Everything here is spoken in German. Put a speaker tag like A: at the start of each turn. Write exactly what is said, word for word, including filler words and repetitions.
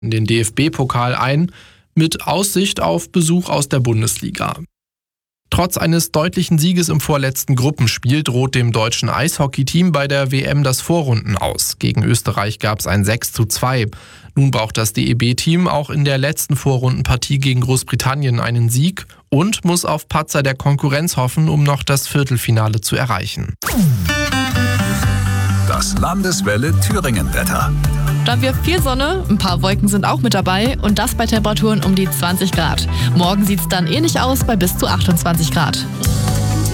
A: in den D F B-Pokal ein, mit Aussicht auf Besuch aus der Bundesliga. Trotz eines deutlichen Sieges im vorletzten Gruppenspiel droht dem deutschen Eishockeyteam bei der W M das Vorrunden aus. Gegen Österreich gab es ein sechs zu zwei. Nun braucht das D E B-Team auch in der letzten Vorrundenpartie gegen Großbritannien einen Sieg und muss auf Patzer der Konkurrenz hoffen, um noch das Viertelfinale zu erreichen.
B: Das Landeswelle Thüringen-Wetter.
C: Da haben wir viel Sonne, ein paar Wolken sind auch mit dabei und das bei Temperaturen um die zwanzig Grad. Morgen sieht es dann ähnlich aus bei bis zu achtundzwanzig Grad.